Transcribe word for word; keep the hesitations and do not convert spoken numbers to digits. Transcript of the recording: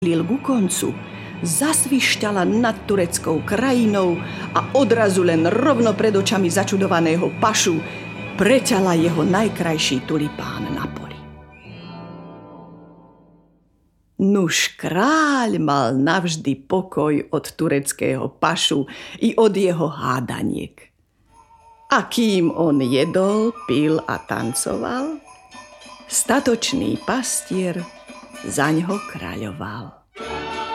lil ku koncu, zasvišťala nad tureckou krajinou a odrazu len rovno pred očami začudovaného pašu preťala jeho najkrajší tulipán na poli. Nuž kráľ mal navždy pokoj od tureckého pašu i od jeho hádaniek. A kým on jedol, pil a tancoval, statočný pastier zaňho kráľoval.